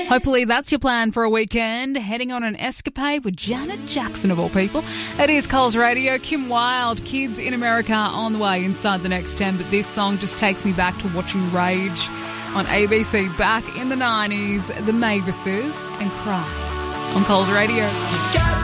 Hopefully that's your plan for a weekend, heading on an escapade with Janet Jackson of all people. It is Coles Radio. Kim Wilde, Kids in America on the way inside the next 10. But this song just takes me back to watching Rage on ABC back in the 90s, the Mavises, and Cry on Coles Radio.